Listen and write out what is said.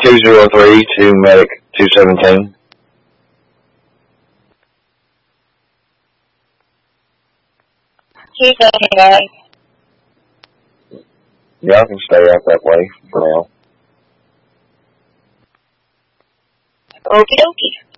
203 to medic 217. Guys. Y'all can stay out that way for now. Okie dokie.